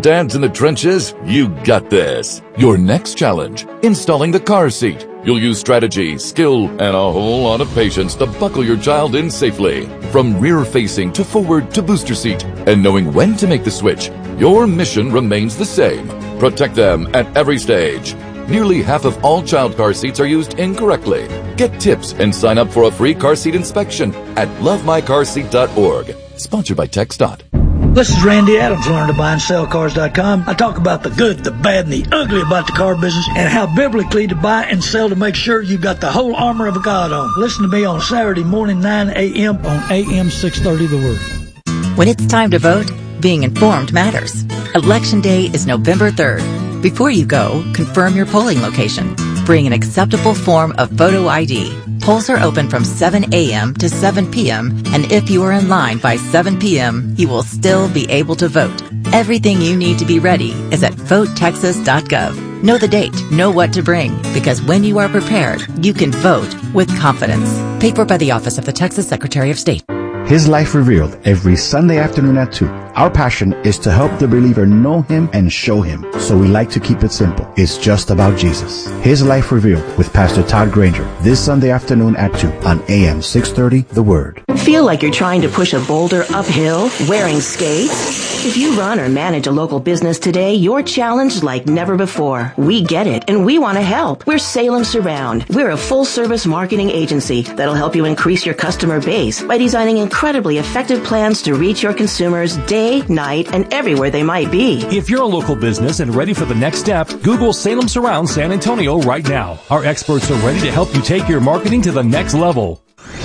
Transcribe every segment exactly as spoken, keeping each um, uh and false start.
dads in the trenches, you got this. Your next challenge, installing the car seat. You'll use strategy, skill, and a whole lot of patience to buckle your child in safely. From rear-facing to forward to booster seat. And knowing when to make the switch, your mission remains the same. Protect them at every stage. Nearly half of all child car seats are used incorrectly. Get tips and sign up for a free car seat inspection at love my car seat dot org. Sponsored by TxDOT. This is Randy Adams, learn to buy and sell cars dot com. I talk about the good, the bad, and the ugly about the car business and how biblically to buy and sell to make sure you've got the whole armor of God on. Listen to me on Saturday morning, nine a.m. on A M six thirty The Word. When it's time to vote, being informed matters. Election Day is November third. Before you go, confirm your polling location. Bring an acceptable form of photo I D. Polls are open from seven a.m. to seven p.m. and if you are in line by seven p.m., you will still be able to vote. Everything you need to be ready is at vote texas dot gov. Know the date, know what to bring, because when you are prepared, you can vote with confidence. Paid for by the Office of the Texas Secretary of State. His Life Revealed every Sunday afternoon at two. Our passion is to help the believer know Him and show Him. So we like to keep it simple. It's just about Jesus. His Life Revealed with Pastor Todd Granger this Sunday afternoon at two on A M six thirty The Word. Feel like you're trying to push a boulder uphill wearing skates? If you run or manage a local business today, you're challenged like never before. We get it, and we want to help. We're Salem Surround. We're a full-service marketing agency that'll help you increase your customer base by designing incredibly effective plans to reach your consumers day, night, and everywhere they might be. If you're a local business and ready for the next step, Google Salem Surround San Antonio right now. Our experts are ready to help you take your marketing to the next level.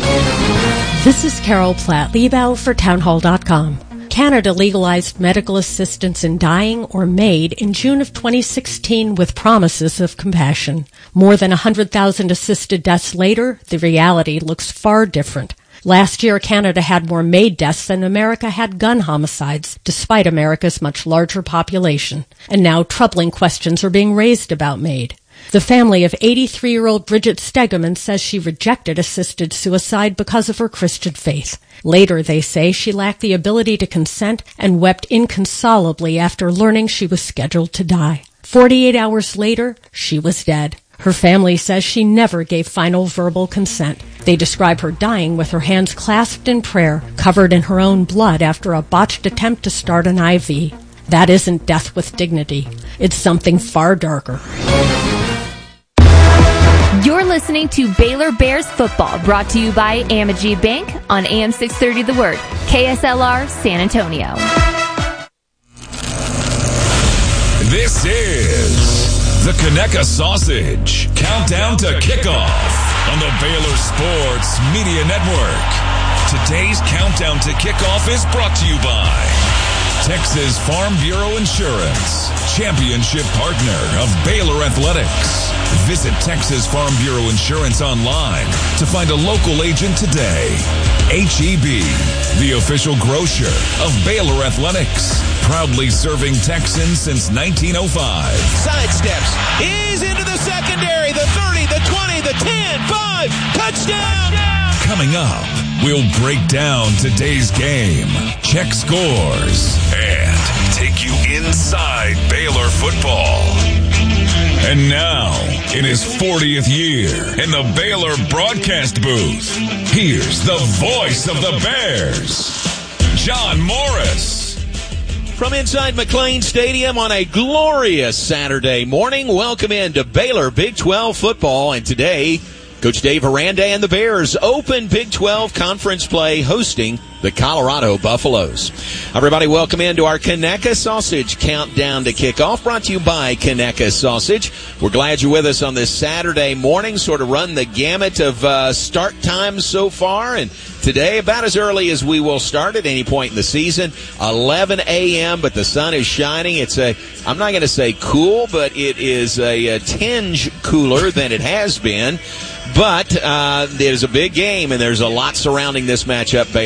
This is Carol Platt-Liebau for townhall dot com. Canada legalized medical assistance in dying or MAID in June of twenty sixteen with promises of compassion. More than one hundred thousand assisted deaths later, the reality looks far different. Last year, Canada had more MAID deaths than America had gun homicides, despite America's much larger population. And now troubling questions are being raised about MAID. The family of eighty-three-year-old Bridget Stegeman says she rejected assisted suicide because of her Christian faith. Later, they say, she lacked the ability to consent and wept inconsolably after learning she was scheduled to die. Forty-eight hours later, she was dead. Her family says she never gave final verbal consent. They describe her dying with her hands clasped in prayer, covered in her own blood after a botched attempt to start an I V. That isn't death with dignity. It's something far darker. You're listening to Baylor Bears football, brought to you by Amegy Bank on A M six thirty The Word, K S L R San Antonio. This is the Conecuh Sausage Countdown to Kickoff on the Baylor Sports Media Network. Today's Countdown to Kickoff is brought to you by Texas Farm Bureau Insurance, championship partner of Baylor Athletics. Visit Texas Farm Bureau Insurance online to find a local agent today. H E B, the official grocer of Baylor Athletics, proudly serving Texans since nineteen oh five. Sidesteps, he's into the secondary, the thirty, the twenty, the ten, five, touchdown! Coming up, we'll break down today's game, check scores, and take you inside Baylor football. And now, in his fortieth year in the Baylor broadcast booth, here's the voice of the Bears, John Morris. From inside McLean Stadium on a glorious Saturday morning, welcome into Baylor Big twelve football. And today, Coach Dave Aranda and the Bears open Big twelve conference play hosting the Colorado Buffaloes. Everybody, welcome into our Conecuh Sausage Countdown to Kickoff, brought to you by Conecuh Sausage. We're glad you're with us on this Saturday morning, sort of run the gamut of uh, start times so far, and today about as early as we will start at any point in the season, eleven a.m., but the sun is shining. It's a, I'm not going to say cool, but it is a, a tinge cooler than it has been. But uh, it is a big game, and there's a lot surrounding this matchup, Baylor and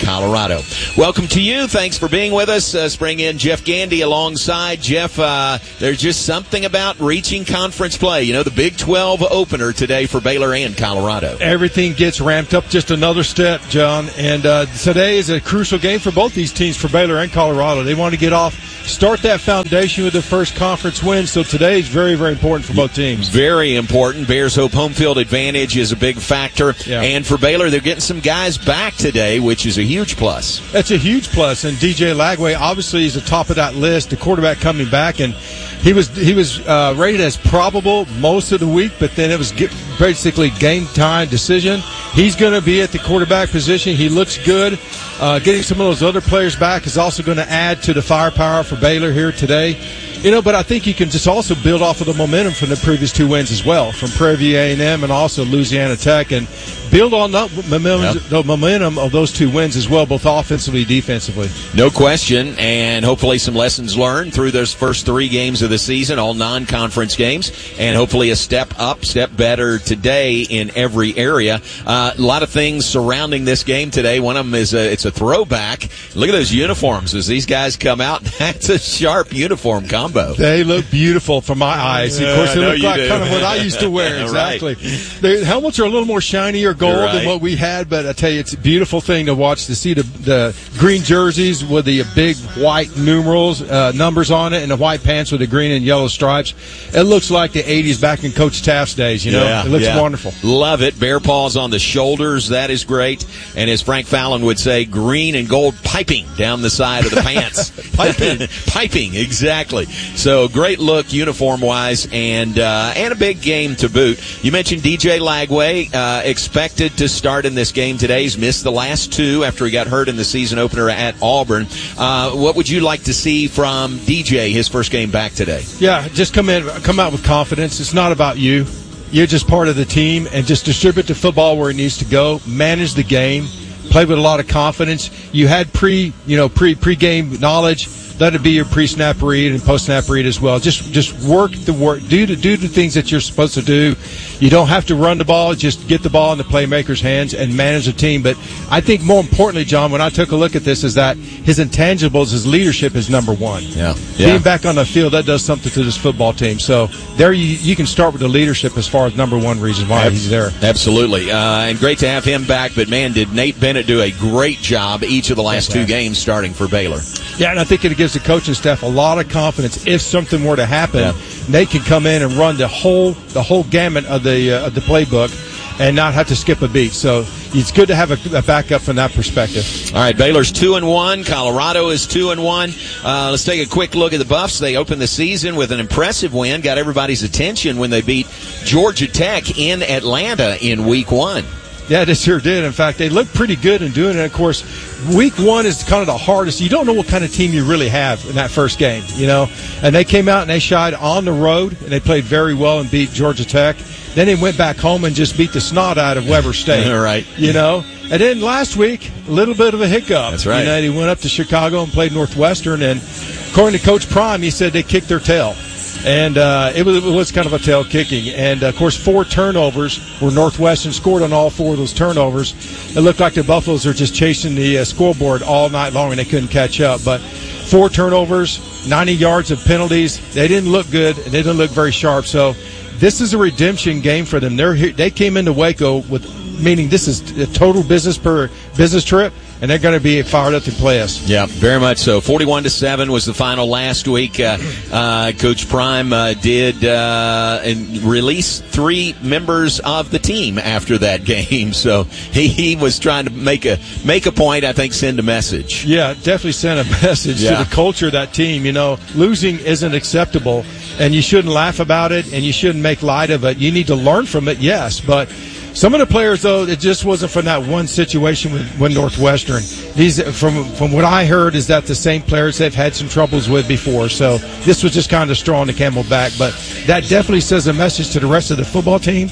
Colorado. Welcome to you. Thanks for being with us. Uh, bring in Jeff Gandy alongside. Jeff, uh, there's just something about reaching conference play. You know, the Big twelve opener today for Baylor and Colorado. Everything gets ramped up just another step, John. And uh, today is a crucial game for both these teams, for Baylor and Colorado. They want to get off, start that foundation with their first conference win. So today is very, very important for both teams. Very important. Bears hope home field advantage is a big factor. Yeah. And for Baylor, they're getting some guys back today, which is a huge plus. That's a huge plus. And D J Lagway obviously is the top of that list, the quarterback coming back. And he was he was uh, rated as probable most of the week, but then it was get, basically game time decision. He's going to be at the quarterback position. He looks good. Uh, getting some of those other players back is also going to add to the firepower for Baylor here today. You know, but I think you can just also build off of the momentum from the previous two wins as well, from Prairie View A and M and also Louisiana Tech, and build on that momentum, yep. the momentum of those two wins as well, both offensively and defensively. No question, and hopefully some lessons learned through those first three games of the season, all non-conference games, and hopefully a step up, step better today in every area. Uh, a lot of things surrounding this game today. One of them is a, it's a throwback. Look at those uniforms as these guys come out. That's a sharp uniform combo. They look beautiful from my eyes. Yeah, of course, they look like do. kind of what I used to wear. Exactly. Right. The helmets are a little more shiny or gold right. than what we had, but I tell you, it's a beautiful thing to watch, to see the, the green jerseys with the big white numerals, uh, numbers on it, and the white pants with the green and yellow stripes. It looks like the eighties back in Coach Taft's days, you know? Yeah, it looks yeah. wonderful. Love it. Bear paws on the shoulders. That is great. And as Frank Fallon would say, green and gold piping down the side of the pants. Piping. Piping, exactly. So great look uniform-wise, and uh, and a big game to boot. You mentioned D J Lagway, uh, expected to start in this game today. He's missed the last two after he got hurt in the season opener at Auburn. Uh, what would you like to see from D J, his first game back today? Yeah, just come in, come out with confidence. It's not about you. You're just part of the team, and just distribute the football where it needs to go. Manage the game. Play with a lot of confidence. You had pre, you know, pre pre-game knowledge. Let it be your pre-snap read and post-snap read as well. Just just work the work. Do the, do the things that you're supposed to do. You don't have to run the ball. Just get the ball in the playmaker's hands and manage the team. But I think more importantly, John, when I took a look at this, is that his intangibles, his leadership is number one. Yeah. yeah. Being back on the field, that does something to this football team. So there you, you can start with the leadership as far as number one reason why Ab- he's there. Absolutely. Uh, and great to have him back. But, man, did Nate Bennett do a great job each of the last two games starting for Baylor. Yeah, and I think it gives the coaching staff a lot of confidence. If something were to happen, yeah. they can come in and run the whole the whole gamut of the uh, of the playbook and not have to skip a beat. So it's good to have a, a backup from that perspective. All right, Baylor's two and one. Colorado is two and one. Uh, let's take a quick look at the Buffs. They opened the season with an impressive win, got everybody's attention when they beat Georgia Tech in Atlanta in Week One. Yeah, they sure did. In fact, they looked pretty good in doing it. Of course, week one is kind of the hardest. You don't know what kind of team you really have in that first game, you know. And they came out and they shied on the road, and they played very well and beat Georgia Tech. Then they went back home and just beat the snot out of Weber State. All right. You know. And then last week, a little bit of a hiccup. That's right. You know, he went up to Chicago and played Northwestern, and according to Coach Prime, he said they kicked their tail. And uh, it, was, it was kind of a tail kicking. And, uh, of course, four turnovers where Northwestern scored on all four of those turnovers. It looked like the Buffaloes are just chasing the uh, scoreboard all night long, and they couldn't catch up. But four turnovers, ninety yards of penalties. They didn't look good, and they didn't look very sharp. So this is a redemption game for them. They're here, they came into Waco with meaning this is a total business per business trip, and they're going to be fired up to play us. Yeah, very much so. forty-one to seven was the final last week. Uh, uh, Coach Prime uh, did uh, and release three members of the team after that game. So he, he was trying to make a make a point, I think, send a message. Yeah, definitely send a message yeah. to the culture of that team. You know, losing isn't acceptable, and you shouldn't laugh about it, and you shouldn't make light of it. You need to learn from it, yes, but some of the players, though, it just wasn't from that one situation with, with Northwestern. These, from from what I heard, is that the same players they've had some troubles with before. So this was just kind of straw on the camel back. But that definitely says a message to the rest of the football team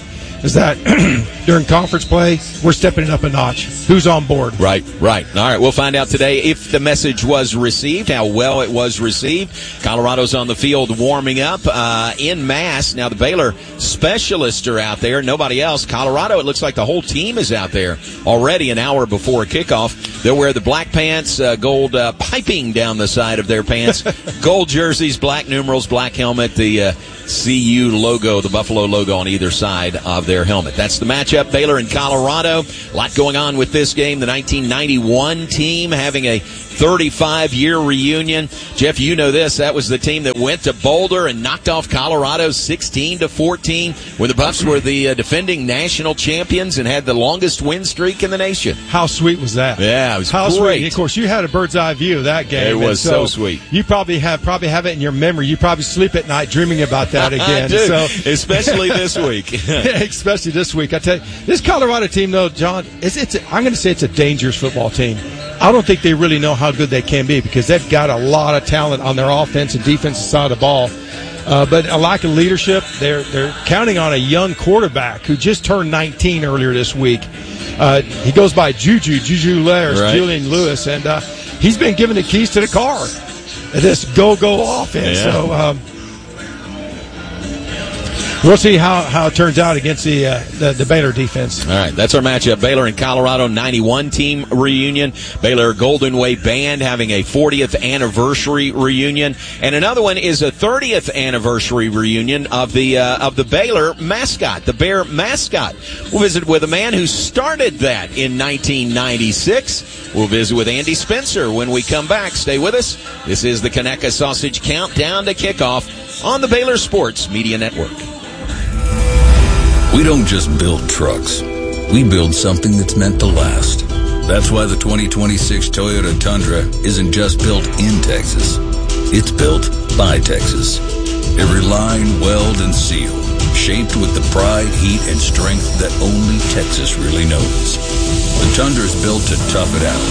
is that during conference play, we're stepping it up a notch. Who's on board? Right, right. All right, we'll find out today if the message was received, how well it was received. Colorado's on the field warming up uh, in mass. Now, the Baylor specialists are out there. Nobody else. Colorado, it looks like the whole team is out there already an hour before kickoff. They'll wear the black pants, uh, gold uh, piping down the side of their pants, gold jerseys, black numerals, black helmet, the uh, C U logo, the Buffalo logo on either side of their helmet. That's the matchup, Baylor and Colorado. A lot going on with this game. The nineteen ninety-one team having a thirty-five-year reunion. Jeff, you know this. That was the team that went to Boulder and knocked off Colorado sixteen to fourteen when the Buffs were the uh, defending national champions and had the longest win streak in the nation. How sweet was that? Yeah, it was How great. Sweet. Of course, you had a bird's eye view of that game. It was so, so sweet. You probably have probably have it in your memory. You probably sleep at night dreaming about that again. I do, so, especially this week. especially this week. I tell you, this Colorado team, though, John, it's, it's a, I'm going to say it's a dangerous football team. I don't think they really know how good they can be because they've got a lot of talent on their offense and defensive side of the ball. Uh, but a lack of leadership. They're they're counting on a young quarterback who just turned nineteen earlier this week. Uh, he goes by Juju, Juju Lewis, right. Julian Lewis, and uh, he's been given the keys to the car. This go-go offense. Yeah. So um, we'll see how, how it turns out against the, uh, the the Baylor defense. All right, that's our matchup. Baylor and Colorado ninety-one team reunion. Baylor Golden Way Band having a fortieth anniversary reunion, and another one is a thirtieth anniversary reunion of the uh, of the Baylor mascot, the Bear mascot. We'll visit with a man who started that in nineteen ninety-six. We'll visit with Andy Spencer when we come back. Stay with us. This is the Conecuh Sausage Countdown to Kickoff on the Baylor Sports Media Network. We don't just build trucks. We build something that's meant to last. That's why the twenty twenty-six Toyota Tundra isn't just built in Texas. It's built by Texas. Every line, weld, and seal, shaped with the pride, heat, and strength that only Texas really knows. The Tundra's built to tough it out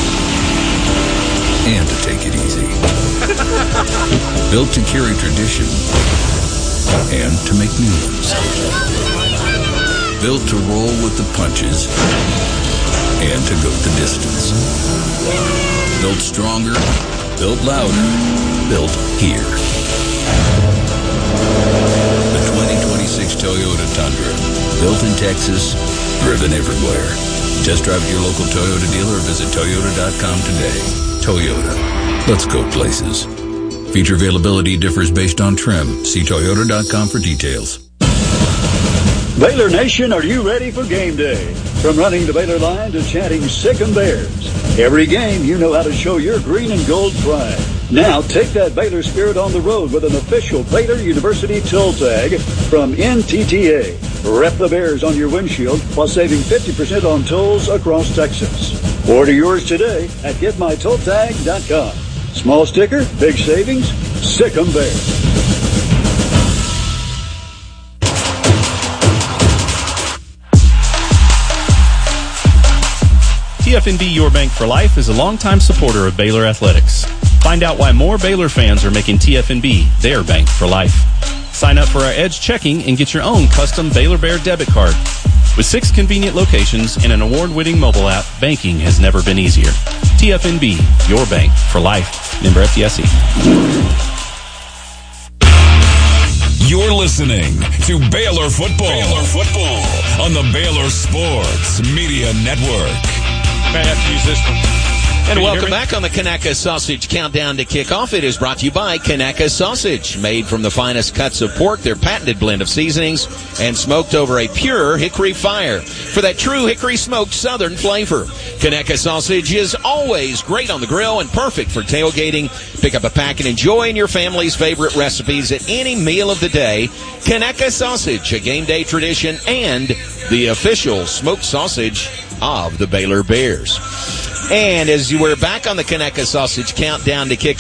and to take it easy. Built to carry tradition and to make new ones. Built to roll with the punches and to go the distance. Built stronger, built louder, built here. The twenty twenty-six Toyota Tundra. Built in Texas, driven everywhere. Test drive at your local Toyota dealer or visit Toyota dot com today. Toyota. Let's go places. Feature availability differs based on trim. See Toyota dot com for details. Baylor Nation, are you ready for game day? From running the Baylor line to chanting Sick 'em Bears. Every game, you know how to show your green and gold pride. Now, take that Baylor spirit on the road with an official Baylor University toll tag from N T T A. Rep the Bears on your windshield while saving fifty percent on tolls across Texas. Order yours today at get my toll tag dot com. Small sticker, big savings, Sick 'em Bears. T F N B Your Bank for Life is a longtime supporter of Baylor Athletics. Find out why more Baylor fans are making T F N B their bank for life. Sign up for our Edge checking and get your own custom Baylor Bear debit card. With six convenient locations and an award-winning mobile app, banking has never been easier. T F N B, your bank for life. Member F D I C. You're listening to Baylor Football. Baylor Football on the Baylor Sports Media Network. I have to use this one. And welcome back on the Conecuh Sausage Countdown to Kickoff. It is brought to you by Conecuh Sausage, made from the finest cuts of pork, their patented blend of seasonings, and smoked over a pure hickory fire for that true hickory smoked southern flavor. Conecuh Sausage is always great on the grill and perfect for tailgating. Pick up a pack and enjoy your family's favorite recipes at any meal of the day. Conecuh Sausage, a game day tradition and the official smoked sausage of the Baylor Bears. And as you were back on the Conecuh Sausage Countdown to Kickoff,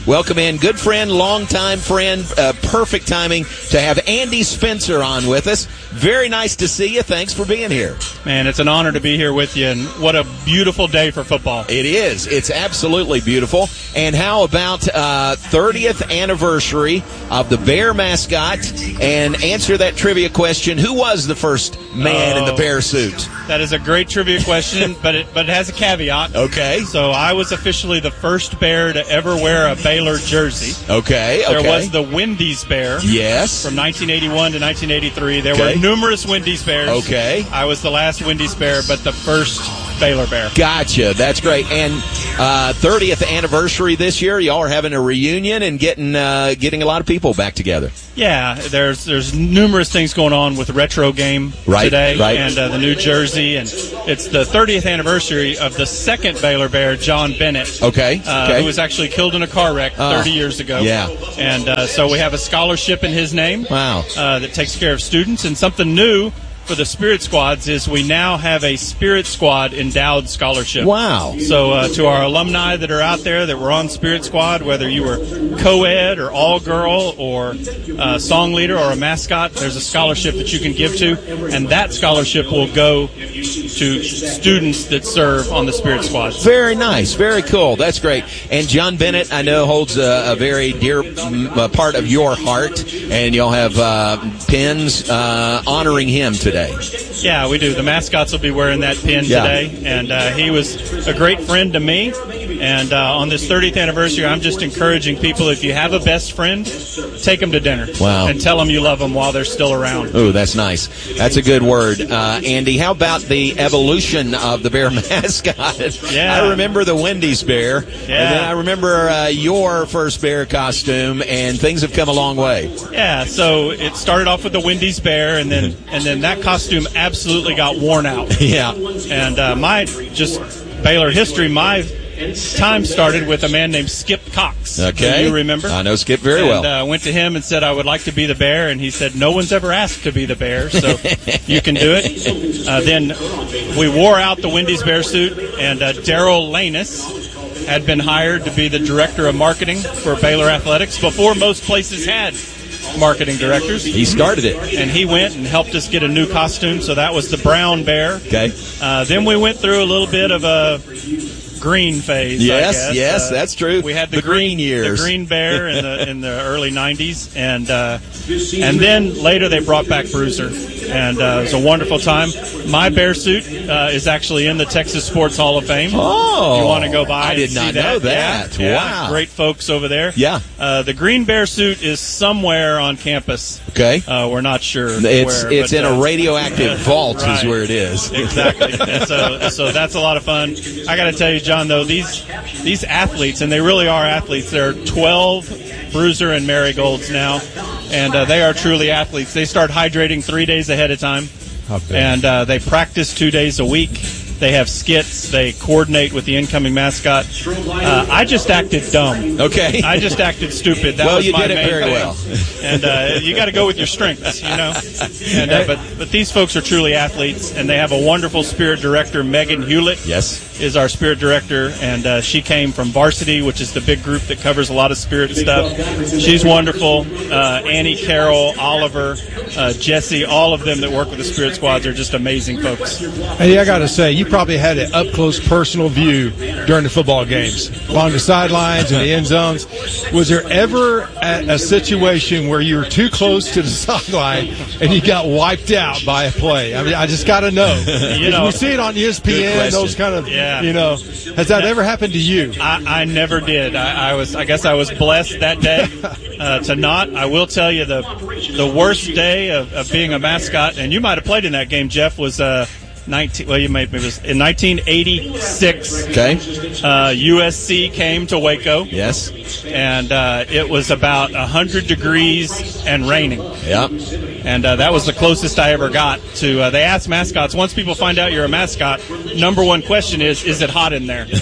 welcome in good friend, longtime friend, uh, perfect timing to have Andy Spencer on with us. Very nice to see you. Thanks for being here. Man, it's an honor to be here with you, and what a beautiful day for football. It is. It's absolutely beautiful. And how about uh, thirtieth anniversary of the Bear mascot? And answer that trivia question, who was the first man oh, in the Bear suit? That is a great trivia question, but it but it has a caveat. Okay. So I was officially the first Bear to ever wear a Baylor jersey. Okay, There okay. was the Wendy's Bear. Yes. From nineteen eighty-one to nineteen eighty-three. There Okay. were numerous Wendy's Bears. Okay. I was the last Wendy's Bear, but the first Baylor Bear. Gotcha. That's great. And uh, thirtieth anniversary this year. Y'all are having a reunion and getting uh, getting a lot of people back together. Yeah, there's there's numerous things going on with the retro game Right, today right. and uh, the new jersey, and it's the thirtieth anniversary of the second Baylor Bear, John Bennett. Okay, uh, okay. who was actually killed in a car wreck Ah, thirty years ago. yeah. and uh, so we have a scholarship in his name. Wow. uh, that takes care of students, and something new for the Spirit Squads is we now have a Spirit Squad endowed scholarship. Wow. So uh, to our alumni that are out there that were on Spirit Squad, whether you were co-ed or all-girl or uh, song leader or a mascot, there's a scholarship that you can give to, and that scholarship will go to students that serve on the Spirit Squads. Very nice. Very cool. That's great. And John Bennett, I know, holds a, a very dear mm, uh, part of your heart, and y'all have uh, pins uh, honoring him today. Yeah, we do. The mascots will be wearing that pin Yeah. today, and uh, he was a great friend to me. And uh, on this thirtieth anniversary, I'm just encouraging people, if you have a best friend, take them to dinner. Wow. And tell them you love them while they're still around. Oh, that's nice. That's a good word. Uh, Andy, how about the evolution of the Bear mascot? Yeah. I remember the Wendy's Bear, and then I remember uh, your first Bear costume, and things have come a long way. Yeah, so it started off with the Wendy's Bear, and then and then that costume absolutely got worn out. Yeah. And uh, my, just Baylor history, my time started with a man named Skip Cox. Okay. Do you remember? I know Skip very and, well. I uh, went to him and said I would like to be the Bear, and he said, no one's ever asked to be the Bear, so you can do it. Uh, then we wore out the Wendy's Bear suit, and uh, Daryl Lanus had been hired to be the director of marketing for Baylor Athletics before most places had marketing directors. He started it. And he went and helped us get a new costume, so that was the brown bear. Okay. Uh, then we went through a little bit of a green phase. Yes, I guess. yes, Uh, that's true. We had the, The green years. the green bear in the in the early nineties, and uh, and then later they brought back Bruiser, and uh, it was a wonderful time. My bear suit uh, is actually in the Texas Sports Hall of Fame. Oh, if you want to go by? I and did see not know that. Yeah, Wow. yeah, great folks over there. Yeah. Uh, the green bear suit is somewhere on campus. Okay. Uh, we're not sure. It's where, it's but, in uh, a radioactive vault right. is where it is. Exactly. And so, so that's a lot of fun. I got to tell you, John, though, these these athletes, and they really are athletes. There are twelve Bruiser and Marigolds now, and uh, they are truly athletes. They start hydrating three days ahead of time, and uh, they practice two days a week. They have skits. They coordinate with the incoming mascot. Uh, I just acted dumb. Okay. I just acted stupid. That Well, was you my did it main very thing. well. And uh, you got to go with your strengths, you know. And, uh, but but these folks are truly athletes, and they have a wonderful spirit director, Megan Hewlett. Yes. Is our spirit director, and uh, she came from Varsity, which is the big group that covers a lot of spirit stuff. She's wonderful. Uh, Annie, Carol, Oliver, uh, Jesse, all of them that work with the Spirit Squads are just amazing folks. Hey, I got to say, you probably had an up-close personal view during the football games, along the sidelines and the end zones. Was there ever a, a situation where you were too close to the sideline and you got wiped out by a play? I mean, I just got to know. You know, we see it on E S P N, those kind of, yeah. you know. Has that ever happened to you? I, I never did. I, I was. I guess I was blessed that day uh, to not. I will tell you the the worst day of, of being a mascot, and you might have played in that game, Jeff, was uh, nineteen. Well, you might. It was in nineteen eighty-six. Okay. Uh, U S C came to Waco. Yes. And uh, it was about a hundred degrees and raining. Yep. And uh, that was the closest I ever got to. Uh, they asked mascots, once people find out you're a mascot, number one question is, is it hot in there?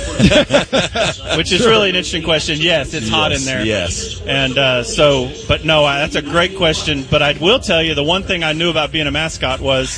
Which is really an interesting question. Yes, it's hot Yes, in there. yes. And uh, so, but no, I, that's a great question. But I will tell you, the one thing I knew about being a mascot was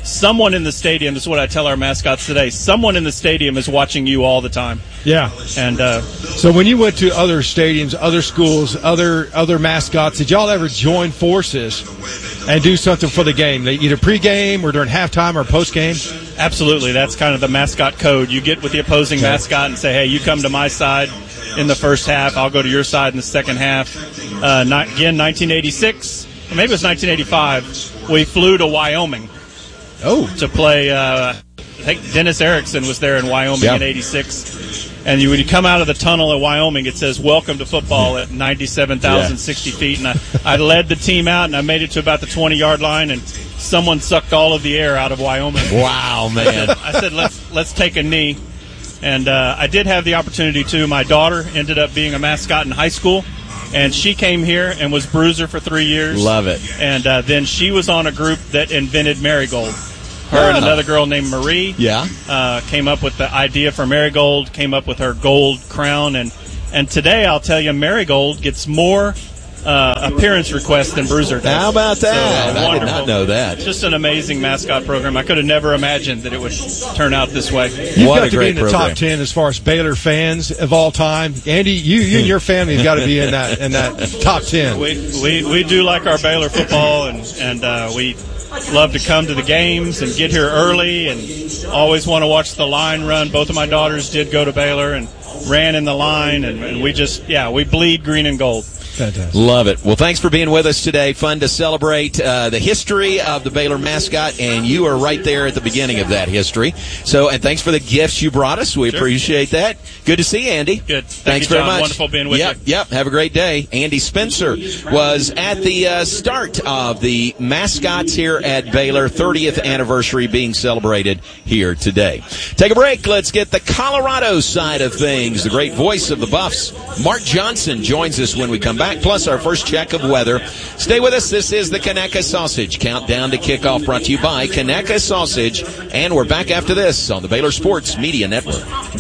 someone in the stadium, this is what I tell our mascots today, someone in the stadium is watching you all the time. Yeah. And uh, so when you went to other stadiums, other schools, other other mascots, did y'all ever join forces and do something for the game, either pregame or during halftime or postgame? Absolutely. That's kind of the mascot code. You get with the opposing okay. mascot and say, hey, you come to my side in the first half, I'll go to your side in the second half. Uh, not, again, nineteen eighty-six, or maybe it was nineteen eighty-five, we flew to Wyoming oh. to play. Uh, I think Dennis Erickson was there in Wyoming yep. in eighty-six. And you, when you come out of the tunnel at Wyoming, it says, welcome to football at ninety-seven thousand sixty yeah. feet. And I, I led the team out, and I made it to about the twenty-yard line, and someone sucked all of the air out of Wyoming. Wow, man. I said, let's let's take a knee. And uh, I did have the opportunity, too. My daughter ended up being a mascot in high school, and she came here and was Bruiser for three years. Love it. And uh, then she was on a group that invented Marigold. Her oh. and another girl named Marie yeah. uh, came up with the idea for Marigold, came up with her gold crown. And, and today, I'll tell you, Marigold gets more uh, appearance requests than Bruiser does. How about that? So, uh, I did not know that. Just an amazing mascot program. I could have never imagined that it would turn out this way. You've what got a to great be in the program. top ten as far as Baylor fans of all time. Andy, you, you and your family have got to be in that in that top ten. We we, we do like our Baylor football, and and uh, we love to come to the games and get here early, and always want to watch the line run. Both of my daughters did go to Baylor and ran in the line, and, and we just yeah we bleed green and gold. Fantastic. Love it. Well, thanks for being with us today. Fun to celebrate uh, the history of the Baylor mascot, and you are right there at the beginning of that history. So, and thanks for the gifts you brought us. We sure. appreciate that. Good to see you, Andy. Good. Thank thanks you, very John. much. Wonderful being with yep, you. Yep. Have a great day. Andy Spencer was at the uh, start of the mascots here at Baylor, thirtieth anniversary being celebrated here today. Take a break. Let's get the Colorado side of things. The great voice of the Buffs, Mark Johnson, joins us when we come back, plus our first check of weather. Stay with us. This is the Conecuh Sausage Countdown to Kickoff, brought to you by Conecuh Sausage. And we're back after this on the Baylor Sports Media Network.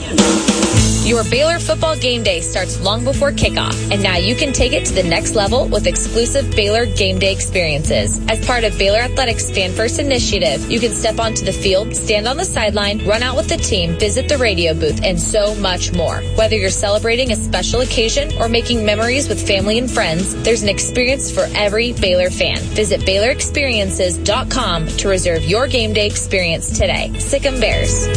Your Baylor football game day starts long before kickoff, and now you can take it to the next level with exclusive Baylor game day experiences. As part of Baylor Athletics Fan First initiative, you can step onto the field, stand on the sideline, run out with the team, visit the radio booth, and so much more. Whether you're celebrating a special occasion or making memories with family and friends, there's an experience for every Baylor fan. Visit Baylor Experiences dot com to reserve your game day experience today. Sic 'em Bears.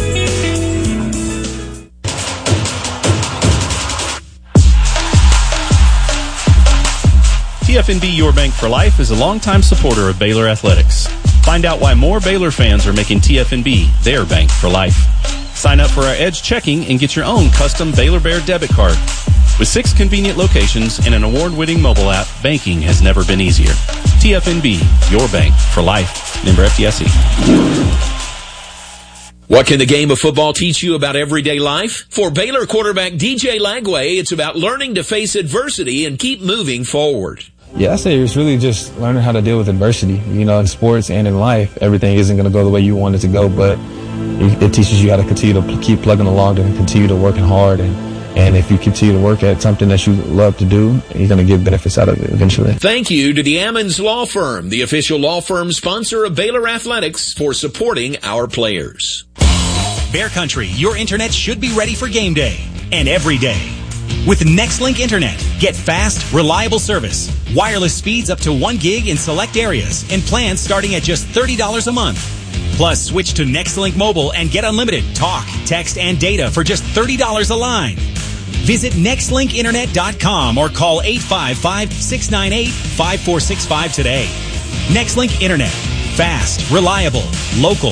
T F N B Your Bank for Life is a longtime supporter of Baylor Athletics. Find out why more Baylor fans are making T F N B their bank for life. Sign up for our Edge checking and get your own custom Baylor Bear debit card. With six convenient locations and an award-winning mobile app, banking has never been easier. T F N B, your bank for life. Member F D I C. What can the game of football teach you about everyday life? For Baylor quarterback D J Lagway, it's about learning to face adversity and keep moving forward. Yeah, I say it's really just learning how to deal with adversity. You know, in sports and in life, everything isn't going to go the way you want it to go, but it teaches you how to continue to keep plugging along and continue to working hard. And, and if you continue to work at something that you love to do, you're going to get benefits out of it eventually. Thank you to the Ammons Law Firm, the official law firm sponsor of Baylor Athletics, for supporting our players. Bear Country, your internet should be ready for game day and every day. With NextLink Internet, get fast, reliable service, wireless speeds up to one gig in select areas, and plans starting at just thirty dollars a month. Plus, switch to NextLink Mobile and get unlimited talk, text, and data for just thirty dollars a line. Visit next link internet dot com or call eight five five, six nine eight, five four six five today. NextLink Internet. Fast, reliable, local.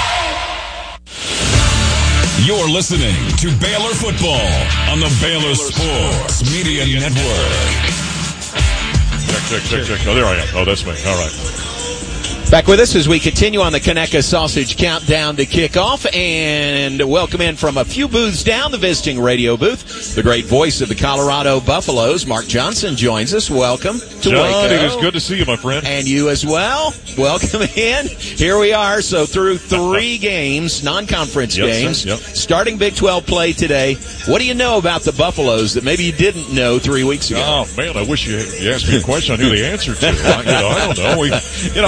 You're listening to Baylor Football on the Baylor Sports Media Network. Check, check, check, check. Oh, there I am. Oh, that's me. All right. Back with us as we continue on the Conecuh Sausage Countdown to Kickoff, and welcome in from a few booths down the visiting radio booth, the great voice of the Colorado Buffaloes, Mark Johnson, joins us. Welcome to John, Waco. it is good to see you, my friend. And you as well. Welcome in. Here we are. So through three games, non-conference yep, games, yep. starting Big twelve play today. What do you know about the Buffaloes that maybe you didn't know three weeks ago? Oh, man, I wish you, you asked me a question I knew the answer to. I, you know, I don't know. We, you know, although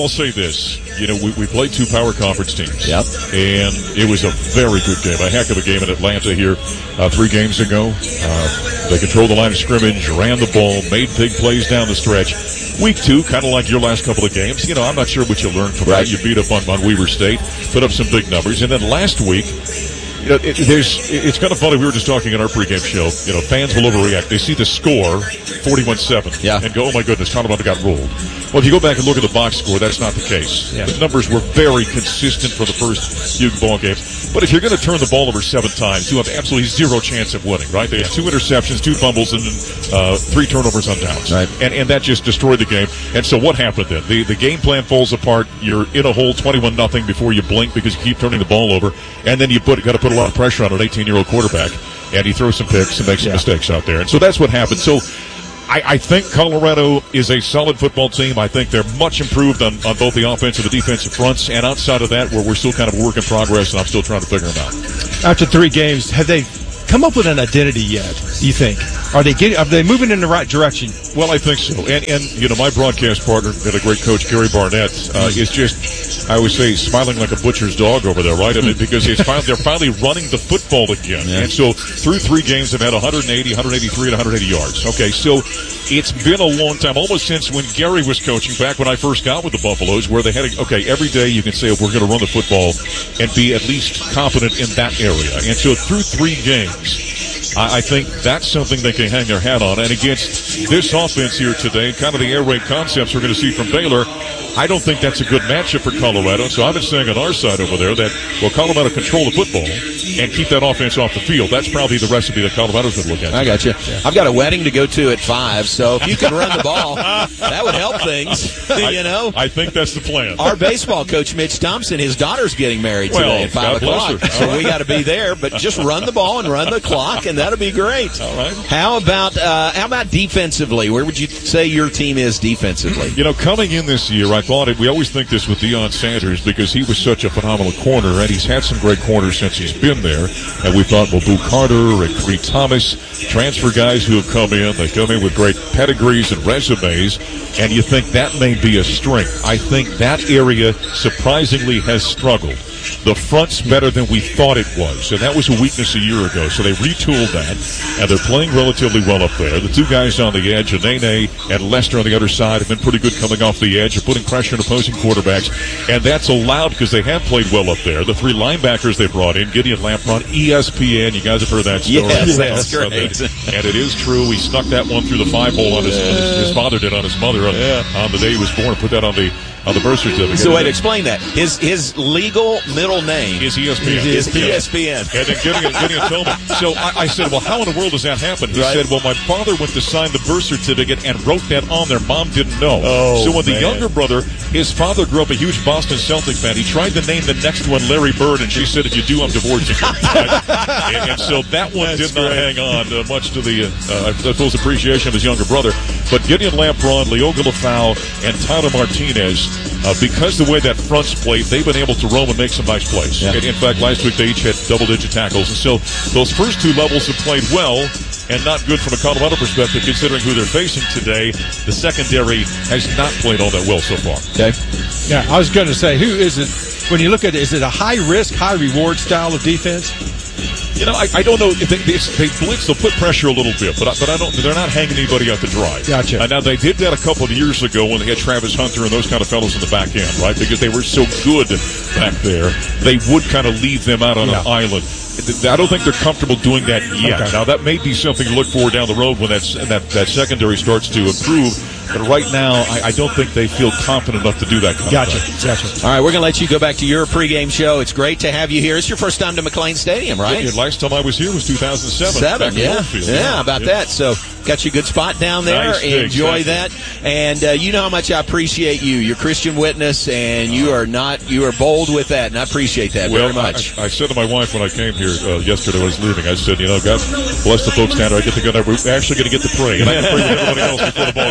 I'll say this. You know, we, we played two power conference teams. Yep. And it was a very good game, a heck of a game in Atlanta here uh, three games ago. Uh, they controlled the line of scrimmage, ran the ball, made big plays down the stretch. Week two, kind of like your last couple of games. You know, I'm not sure what you learned from right. that. You beat up on, on Weber State, put up some big numbers. And then last week, you know, it, there's, it's kind of funny. We were just talking in our pregame show. You know, fans will overreact. They see the score, forty-one seven, yeah. and go, oh, my goodness, Colorado got rolled. Well, if you go back and look at the box score, that's not the case. Yeah. The numbers were very consistent for the first few ball games. But if you're going to turn the ball over seven times, you have absolutely zero chance of winning, right? They had two interceptions, two fumbles, and uh, three turnovers on downs. Right. And and that just destroyed the game. And so what happened then? The, the game plan falls apart. You're in a hole twenty-one nothing before you blink because you keep turning the ball over. And then you put got to put a lot of pressure on an eighteen-year-old quarterback. And he throws some picks and makes some yeah. mistakes out there. And so that's what happened. So I, I think Colorado is a solid football team. I think they're much improved on, on both the offensive and the defensive fronts. And outside of that, where we're still kind of a work in progress, and I'm still trying to figure them out. After three games, have they come up with an identity yet, do you think? Are they getting, are they moving in the right direction? Well, I think so. And, and you know, my broadcast partner and a great coach, Gary Barnett, uh, is just, I always say, smiling like a butcher's dog over there, right? I mean, because it's finally, they're finally running the football again. Yeah. And so through three games, they've had one eighty, one eighty-three, and one hundred eighty yards. Okay, so it's been a long time, almost since when Gary was coaching, back when I first got with the Buffaloes, where they had, a, okay, every day you can say, if we're going to run the football and be at least confident in that area. And so through three games, I think that's something they can hang their hat on. And against this offense here today, kind of the air raid concepts we're going to see from Baylor, I don't think that's a good matchup for Colorado. So I've been saying on our side over there that, well, Colorado control the football and keep that offense off the field. That's probably the recipe that Colorado's going to look at. I got you. Yeah. I've got a wedding to go to at five, so if you can run the ball, that would help things. you know, I, I think that's the plan. Our baseball coach, Mitch Thompson, his daughter's getting married today well, at five God o'clock, so we got to be there. But just run the ball and run the clock, and that'll be great. All right. How about uh, how about defensively? Where would you say your team is defensively? You know, coming in this year, I thought it. We always think this with Deion Sanders because he was such a phenomenal corner, and he's had some great corners since he's been there. And we thought, well, Boo Carter and Creed Thomas, transfer guys who have come in, they come in with great pedigrees and resumes, and you think that may be a strength. I think that area surprisingly has struggled. The front's better than we thought it was, and that was a weakness a year ago. So they retooled that, and they're playing relatively well up there. The two guys on the edge, Anene and Lester on the other side, have been pretty good coming off the edge. They're putting pressure on opposing quarterbacks, and that's allowed because they have played well up there. The three linebackers they brought in, Gideon Lampron, E S P N. You guys have heard that story. Yes, that's great. And it is true. He snuck that one through the five hole on his, yeah. his father did on his mother on, yeah. on the day he was born. Put that on the on the birth certificate. So wait, explain that. His his legal middle name is E S P N. Is E S P N. And then Gideon, Gideon told me. So I, I said, well, how in the world does that happen? He right. said, well, my father went to sign the birth certificate and wrote that on there. Mom didn't know. Oh, so when man. the younger brother, his father grew up a huge Boston Celtic fan, he tried to name the next one Larry Bird, and she said, if you do, I'm divorcing you. and, and so that one That's did not great. hang on uh, much to the, uh, I suppose, appreciation of his younger brother. But Gideon Lampron, Leoga Lafau, and Tyler Martinez, uh, because the way that front's played, they've been able to roam and make some nice plays. Yeah. And in fact, last week they each had double-digit tackles. And so those first two levels have played well, and not good from a Colorado perspective, considering who they're facing today. The secondary has not played all that well so far. Okay. Yeah, I was going to say, who is it? When you look at it, is it a high-risk, high-reward style of defense? You know, I, I don't know. If they, they, they blitz, they'll put pressure a little bit, but I, but I don't. They're not hanging anybody out to dry. Gotcha. Uh, now they did that a couple of years ago when they had Travis Hunter and those kind of fellows in the back end, right? Because they were so good back there, they would kind of leave them out on yeah. an island. I don't think they're comfortable doing that yet. Okay. Now that may be something to look for down the road when that's, that that secondary starts to improve. But right now, I, I don't think they feel confident enough to do that kind gotcha. of thing. Gotcha. All right, we're going to let you go back to your pregame show. It's great to have you here. It's your first time to McLean Stadium, right? Yeah, last time I was here was two thousand seven. Seven, back in yeah. Oldfield. yeah. Yeah, about yeah. that. So got you a good spot down there. Nice dig, Enjoy exactly. that. And uh, you know how much I appreciate you. You're Christian witness, and you are not. You are bold with that, and I appreciate that well, very much. I, I said to my wife when I came here uh, yesterday, I was leaving, I said, you know, God bless the folks down there. I get to go there. We're actually going to get to pray. And I can pray with everybody else before the ball game. So thank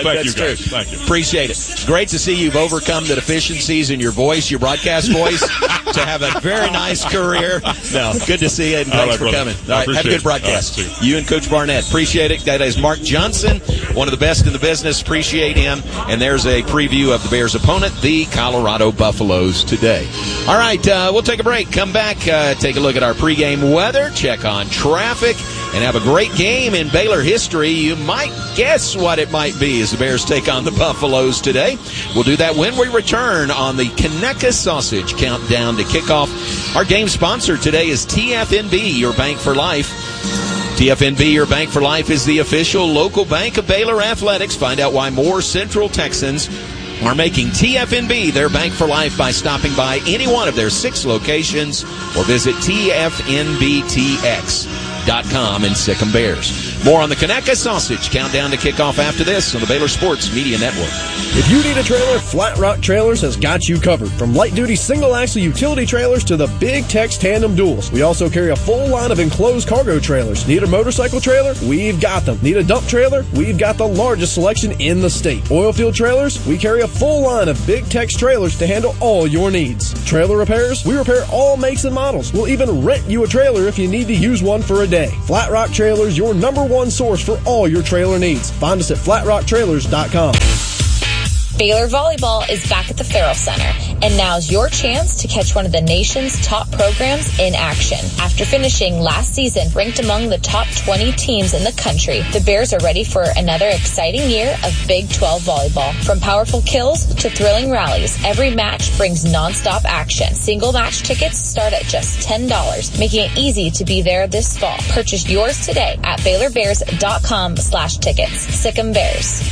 thank That's you guys. true. Thank you. Appreciate it. It's great to see you've overcome the deficiencies in your voice, your broadcast voice, to have a very nice career. No, good to see you, and All thanks right, for brother. coming. I All right, have a appreciate good it. broadcast. All right, see you and Coach Barnett. Appreciate it. That is Mark Johnson, one of the best in the business. Appreciate him. And there's a preview of the Bears' opponent, the Colorado Buffaloes, today. All right, uh, we'll take a break. Come back, uh, take a look at our pregame weather, check on traffic, and have a great game in Baylor history. You might guess what it might be as the Bears take on the Buffaloes today. We'll do that when we return on the Conecuh Sausage Countdown to Kickoff. Our game sponsor today is T F N B, your bank for life. T F N B, your bank for life, is the official local bank of Baylor Athletics. Find out why more Central Texans are making T F N B their bank for life by stopping by any one of their six locations or visit T F N B T X dot com and Sikkim Bears. More on the Conecuh Sausage Countdown to Kickoff after this on the Baylor Sports Media Network. If you need a trailer, Flat Rock Trailers has got you covered. From light-duty single-axle utility trailers to the Big Tex tandem duals. We also carry a full line of enclosed cargo trailers. Need a motorcycle trailer? We've got them. Need a dump trailer? We've got the largest selection in the state. Oilfield trailers? We carry a full line of Big Tex trailers to handle all your needs. Trailer repairs? We repair all makes and models. We'll even rent you a trailer if you need to use one for a day. Flat Rock Trailers, your number one source for all your trailer needs. Find us at flat rock trailers dot com. Baylor Volleyball is back at the Farrell Center, and now's your chance to catch one of the nation's top programs in action. After finishing last season ranked among the top twenty teams in the country, the Bears are ready for another exciting year of Big twelve volleyball. From powerful kills to thrilling rallies, every match brings nonstop action. Single match tickets start at just ten dollars, making it easy to be there this fall. Purchase yours today at Baylor Bears dot com slash tickets. Sikkim Bears.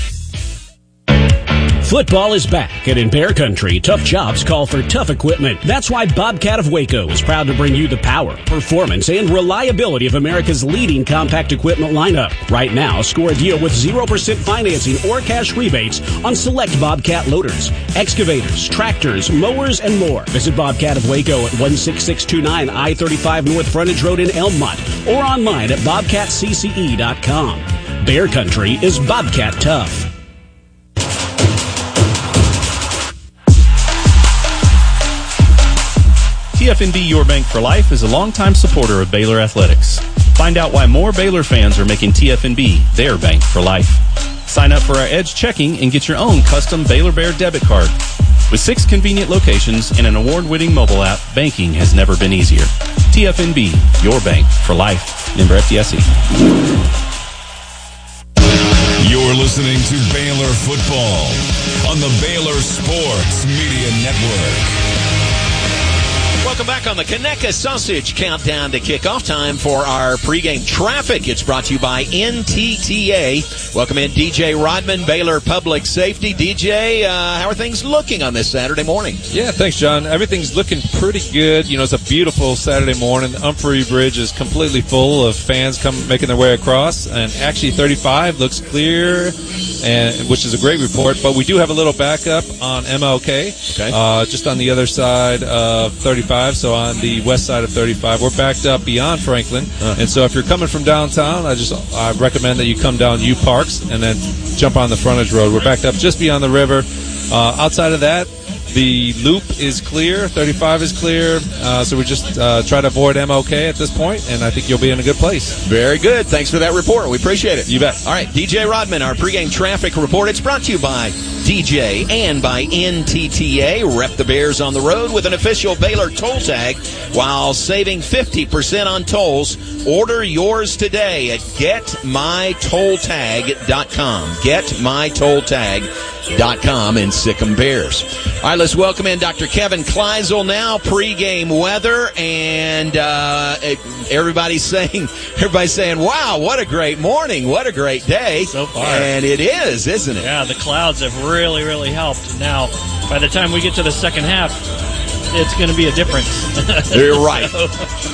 Football is back, and in Bear Country, tough jobs call for tough equipment. That's why Bobcat of Waco is proud to bring you the power, performance, and reliability of America's leading compact equipment lineup. Right now, score a deal with zero percent financing or cash rebates on select Bobcat loaders, excavators, tractors, mowers, and more. Visit Bobcat of Waco at one six six two nine I thirty-five North Frontage Road in Elmont or online at bobcat c c e dot com. Bear Country is Bobcat tough. T F N B Your Bank for Life is a longtime supporter of Baylor Athletics. Find out why more Baylor fans are making T F N B their bank for life. Sign up for our Edge checking and get your own custom Baylor Bear debit card. With six convenient locations and an award-winning mobile app, banking has never been easier. T F N B, your bank for life. Member F D I C. You're listening to Baylor Football on the Baylor Sports Media Network. Welcome back on the Conecuh Sausage Countdown to Kickoff. Time for our pregame traffic. It's brought to you by N T T A. Welcome in D J Rodman, Baylor Public Safety. D J, uh, how are things looking on this Saturday morning? Yeah, thanks, John. Everything's looking pretty good. You know, it's a beautiful Saturday morning. The Humphrey Bridge is completely full of fans come making their way across, and actually thirty-five looks clear, and which is a great report. But we do have a little backup on M L K, okay. uh, just on the other side of thirty-five. So on the west side of thirty-five, we're backed up beyond Franklin, uh. and so if you're coming from downtown, I just I recommend that you come down U Parks and then jump on the frontage road. We're backed up just beyond the river. Uh, outside of that, the loop is clear, thirty-five is clear, uh, so we just uh, try to avoid M L K at this point, and I think you'll be in a good place. Very good. Thanks for that report. We appreciate it. You bet. All right, D J Rodman, our pregame traffic report. It's brought to you by D J and by N T T A. Rep the Bears on the road with an official Baylor toll tag while saving fifty percent on tolls. Order yours today at get my toll tag dot com. get my toll tag dot com in Sikkim Bears. All right, let's welcome in Doctor Kevin Kleisel now. Pregame weather, and uh, everybody's saying, everybody's saying, "Wow, what a great morning! What a great day!" So far, and it is, isn't it? Yeah, the clouds have really, really helped. Now, by the time we get to the second half, it's going to be a difference. You're right. So,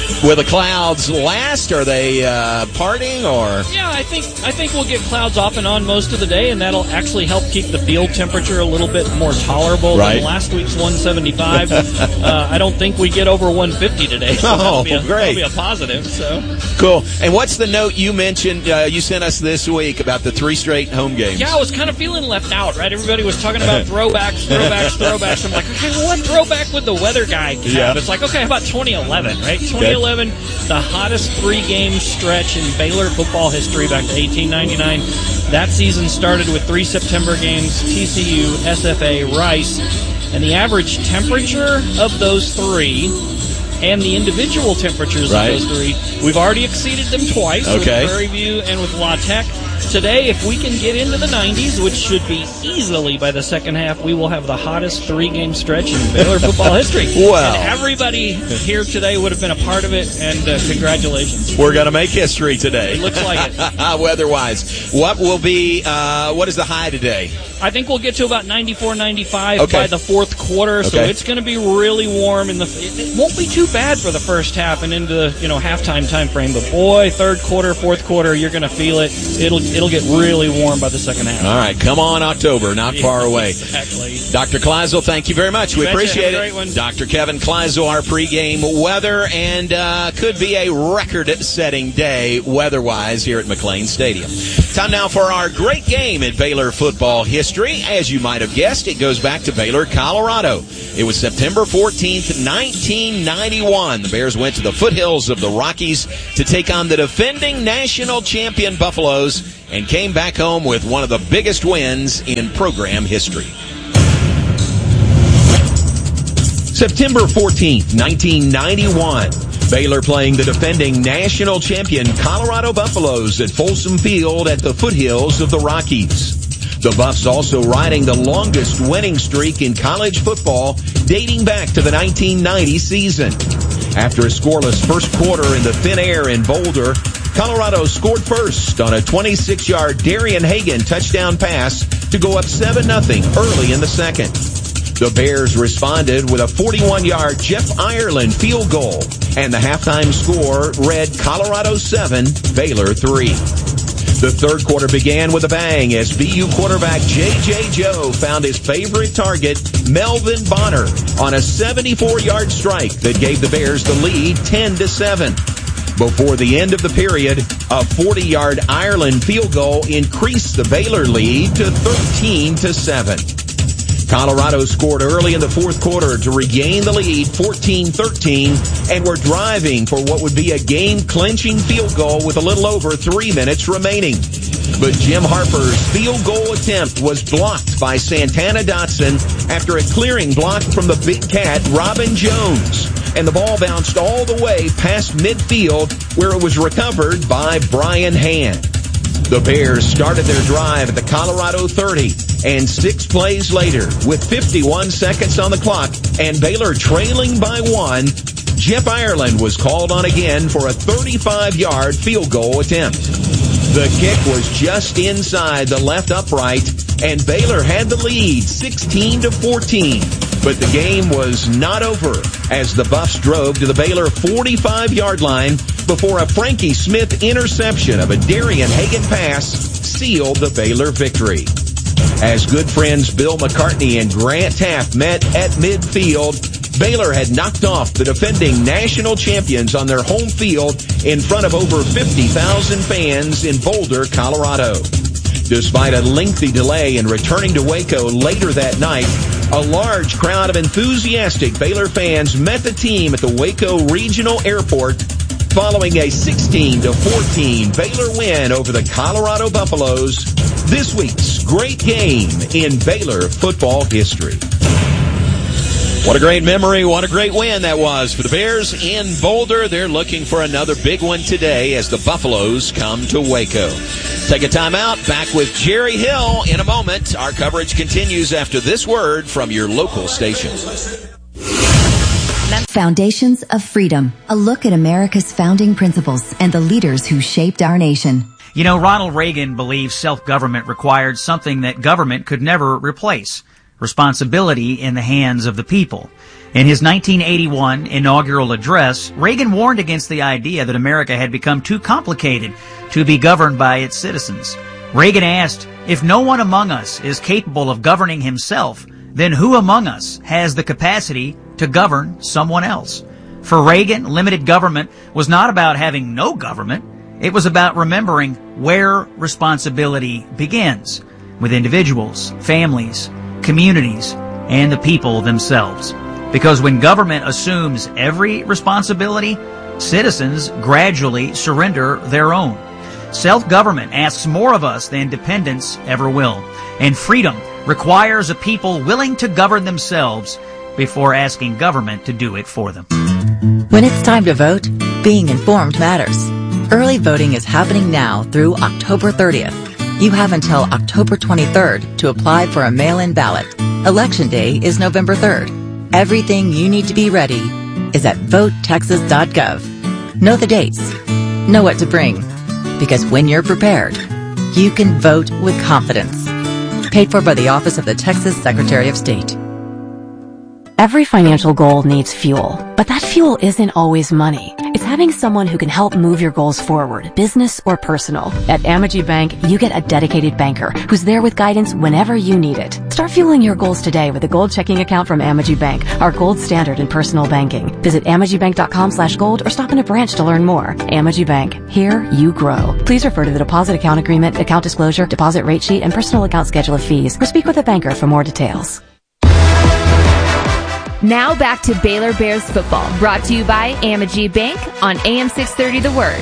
Will the clouds last? Are they uh, parting or? Yeah, I think I think we'll get clouds off and on most of the day, and that'll actually help keep the field temperature a little bit more tolerable right. than last week's one seventy-five. uh, I don't think we get over one fifty today. So oh, that'll be a, great! That'll be a positive. So cool. And what's the note you mentioned? Uh, you sent us this week about the three straight home games. Yeah, I was kind of feeling left out. Right, everybody was talking about throwbacks, throwbacks, throwbacks. I'm like, okay, well, what throwback would the weather guy have? Yeah. It's like, okay, how about twenty eleven? Right, twenty eleven. Okay. The hottest three-game stretch in Baylor football history back to eighteen ninety-nine. That season started with three September games, T C U, S F A, Rice, and the average temperature of those three and the individual temperatures right. of those three, we've already exceeded them twice okay. with Prairie View and with La Tech. Today, if we can get into the nineties, which should be easily by the second half, we will have the hottest three-game stretch in Baylor football history. Wow. And everybody here today would have been a part of it, and uh, congratulations. We're going to make history today. It looks like it. Weather-wise. What will be, uh, what is the high today? I think we'll get to about ninety-four, ninety-five okay. by the fourth quarter, so okay. it's going to be really warm. In the it, it won't be too bad for the first half and into the you know halftime time frame, but boy, third quarter, fourth quarter, you're going to feel it. It'll it'll get really warm by the second half. All right, come on, October, not far away. Exactly. Doctor Kleisel, thank you very much. You we betcha. appreciate Have a it. great one. Doctor Kevin Kleisel, our pregame weather, and uh, could be a record-setting day weather-wise here at McLean Stadium. Time now for our great game in Baylor football history. As you might have guessed, it goes back to Baylor, Colorado. It was September fourteenth, nineteen ninety-one. The Bears went to the foothills of the Rockies to take on the defending national champion Buffaloes and came back home with one of the biggest wins in program history. September fourteenth, nineteen ninety-one. Baylor playing the defending national champion Colorado Buffaloes at Folsom Field at the foothills of the Rockies. The Buffs also riding the longest winning streak in college football dating back to the nineteen ninety season. After a scoreless first quarter in the thin air in Boulder, Colorado scored first on a twenty-six-yard Darian Hagan touchdown pass to go up seven nothing early in the second. The Bears responded with a forty-one-yard Jeff Ireland field goal, and the halftime score read Colorado seven, Baylor three. The third quarter began with a bang as B U quarterback J J. Joe found his favorite target, Melvin Bonner, on a seventy-four-yard strike that gave the Bears the lead ten to seven. Before the end of the period, a forty-yard Ireland field goal increased the Baylor lead to thirteen to seven. Colorado scored early in the fourth quarter to regain the lead fourteen thirteen and were driving for what would be a game-clinching field goal with a little over three minutes remaining. But Jim Harper's field goal attempt was blocked by Santana Dotson after a clearing block from the big cat, Robin Jones. And the ball bounced all the way past midfield where it was recovered by Brian Hand. The Bears started their drive at the Colorado thirty, and six plays later, with fifty-one seconds on the clock and Baylor trailing by one, Jeff Ireland was called on again for a thirty-five-yard field goal attempt. The kick was just inside the left upright, and Baylor had the lead sixteen to fourteen. But the game was not over as the Buffs drove to the Baylor forty-five-yard line before a Frankie Smith interception of a Darian Hagan pass sealed the Baylor victory. As good friends Bill McCartney and Grant Taft met at midfield, Baylor had knocked off the defending national champions on their home field in front of over fifty thousand fans in Boulder, Colorado. Despite a lengthy delay in returning to Waco later that night, a large crowd of enthusiastic Baylor fans met the team at the Waco Regional Airport following a sixteen to fourteen Baylor win over the Colorado Buffaloes. This week's great game in Baylor football history. What a great memory. What a great win that was for the Bears in Boulder. They're looking for another big one today as the Buffaloes come to Waco. Take a time out. Back with Jerry Hill in a moment. Our coverage continues after this word from your local station. Foundations of Freedom. A look at America's founding principles and the leaders who shaped our nation. You know, Ronald Reagan believed self-government required something that government could never replace. responsibility in the hands of the people. In his nineteen eighty-one inaugural address, Reagan warned against the idea that America had become too complicated to be governed by its citizens. Reagan asked, "If no one among us is capable of governing himself, then who among us has the capacity to govern someone else?" For Reagan, limited government was not about having no government. It was about remembering where responsibility begins, with individuals, families, communities, and the people themselves. Because when government assumes every responsibility, citizens gradually surrender their own. Self-government asks more of us than dependence ever will. And freedom requires a people willing to govern themselves before asking government to do it for them. When it's time to vote, being informed matters. Early voting is happening now through October thirtieth. You have until October twenty-third to apply for a mail-in ballot. Election Day is November third. Everything you need to be ready is at vote texas dot gov. Know the dates. Know what to bring. Because when you're prepared, you can vote with confidence. Paid for by the Office of the Texas Secretary of State. Every financial goal needs fuel, but that fuel isn't always money. It's having someone who can help move your goals forward, business or personal. At Amegy Bank, you get a dedicated banker who's there with guidance whenever you need it. Start fueling your goals today with a gold checking account from Amegy Bank, our gold standard in personal banking. Visit amegy bank dot com slash gold or stop in a branch to learn more. Amegy Bank, here you grow. Please refer to the deposit account agreement, account disclosure, deposit rate sheet, and personal account schedule of fees, or speak with a banker for more details. Now back to Baylor Bears football, brought to you by Amegy Bank on A M six thirty The Word.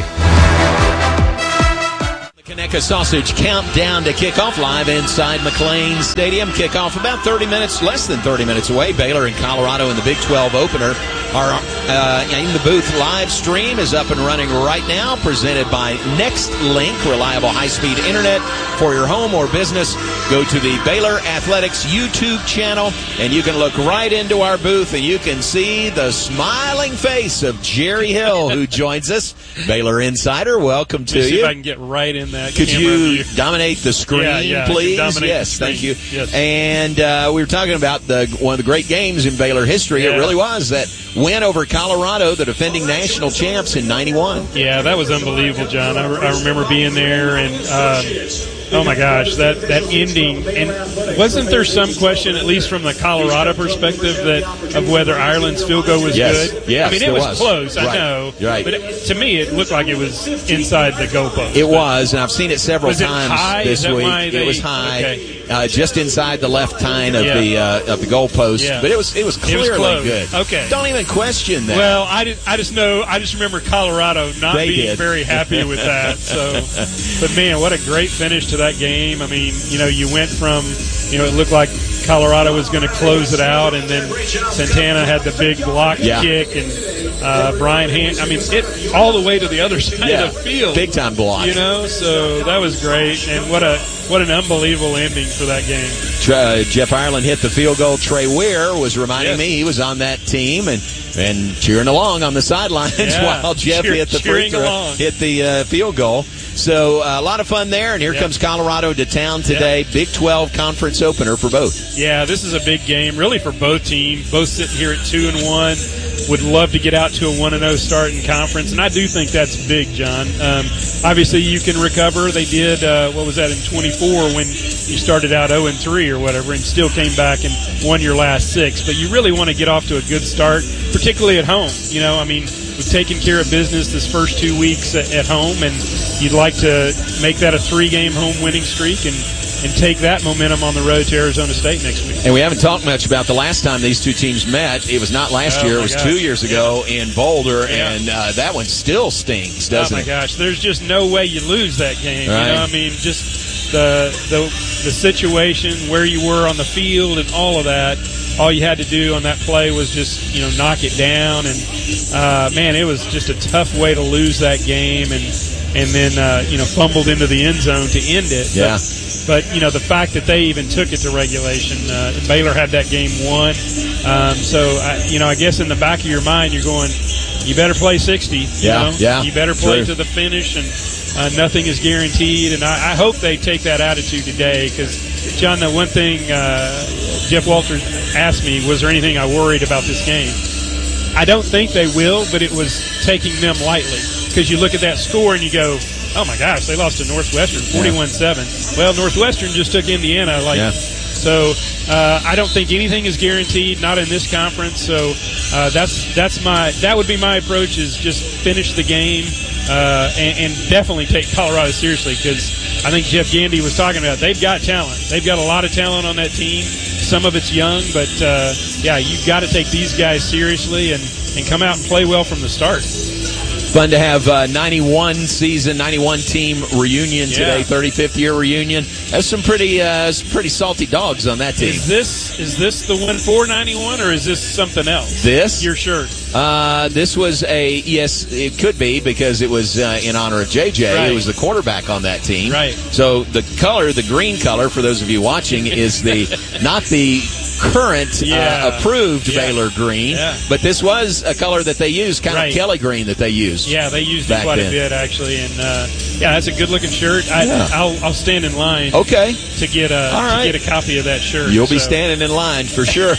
The Conecuh Sausage countdown to kickoff live inside McLean Stadium. Kickoff about thirty minutes, less than thirty minutes away. Baylor and Colorado in the Big twelve opener. Our uh, in the booth live stream is up and running right now, presented by NextLink, reliable high-speed internet for your home or business. Go to the Baylor Athletics YouTube channel, and you can look right into our booth, and you can see the smiling face of Jerry Hill, who joins us. Baylor Insider, welcome to Let me see you. If I can get right in that. Could camera you view. dominate the screen, yeah, yeah, please? dominate Yes, the screen. thank you. Yes. And uh, we were talking about the one of the great games in Baylor history. Yeah. It really was that win over Colorado, the defending national champs in ninety-one. Yeah, that was unbelievable, John. I, re- I remember being there, and uh, oh my gosh, that, that ending. And wasn't there some question, at least from the Colorado perspective, that of whether Ireland's field goal was Yes. good? Yes, I mean, it there was, was. close, Right. I know. Right. But it, to me, it looked like it was inside the goalpost. It was, and I've seen it several Was it times high? this Is that week. why It they- was high, okay. uh, just inside the left tine of Yeah. the uh, of the goalpost. Yeah. But it was it was It clearly was close. good. Okay. Don't even question that. Well, I, did, I just know, I just remember Colorado not They being did. very happy with that. So, but man, what a great finish to that game. I mean, you know, you went from, you know, it looked like Colorado was going to close it out, and then Santana had the big block Yeah. kick, and uh, Brian Hand, I mean, it all the way to the other side Yeah. of the field. Big time block. You know, so that was great, and what a what an unbelievable ending for that game. Uh, Jeff Ireland hit the field goal. Trey Weir was reminding Yes. me he was on that team and and cheering along on the sidelines Yeah. while Jeff Cheer- hit the free cheering throw, along. hit the uh, field goal. So uh, a lot of fun there. And here Yeah. comes Colorado to town today. Big twelve conference opener for both. Yeah, this is a big game, really, for both teams. Both sitting here at two and one. Would love to get out to a one and zero start in conference, and I do think that's big, John. Um, obviously, you can recover. They did. Uh, what was that in twenty-four when you started out zero and three or whatever, and still came back and won your last six. But you really want to get off to a good start, particularly at home. You know, I mean, we've taken care of business this first two weeks at, at home, and you'd like to make that a three-game home winning streak and. and take that momentum on the road to Arizona State next week. And we haven't talked much about the last time these two teams met. It was not last Oh, year. It my was gosh. two years ago in Boulder, Yeah. and uh, that one still stings, Oh doesn't my it? gosh, there's just no way you lose that game. Right. You know, I mean, just the the the situation where you were on the field and all of that. All you had to do on that play was just, you know, knock it down. And uh, man, it was just a tough way to lose that game. And and then uh, you know, fumbled into the end zone to end it. Yeah. But, but you know, the fact that they even took it to regulation, uh, Baylor had that game won. Um, so I, you know, I guess in the back of your mind, you're going, you better play sixty. You Yeah, know? yeah, You better play true. to the finish, and uh, nothing is guaranteed. And I, I hope they take that attitude today, because, John, the one thing uh, Jeff Walters asked me, was there anything I worried about this game? I don't think they will, but it was taking them lightly. Because you look at that score and you go, oh, my gosh, they lost to Northwestern forty-one seven. Yeah. Well, Northwestern just took Indiana. Like, yeah. So uh, I don't think anything is guaranteed, not in this conference. So uh, that's that's my that would be my approach, is just finish the game uh, and, and definitely take Colorado seriously, because I think Jeff Gandy was talking about they've got talent. They've got a lot of talent on that team. Some of it's young, but, uh, yeah, you've got to take these guys seriously and, and come out and play well from the start. Fun to have uh, ninety-one season, ninety-one team reunion today, yeah. thirty-fifth year reunion. There's some pretty, uh, some pretty salty dogs on that team. Is this is this the one for ninety-one, or is this something else? This your shirt? Uh, this was a yes, it could be, because it was uh, in honor of J J. Right. It was the quarterback on that team. Right. So the color, the green color, for those of you watching, is the not the current yeah. uh, approved yeah. Baylor green, yeah. but this was a color that they used, kind right. of Kelly green that they used. Yeah, they used it quite then. a bit, actually, and uh, yeah, that's a good-looking shirt. I, yeah. I'll, I'll stand in line. Okay. To get a All right. to get a copy of that shirt. You'll be so. standing in line for sure.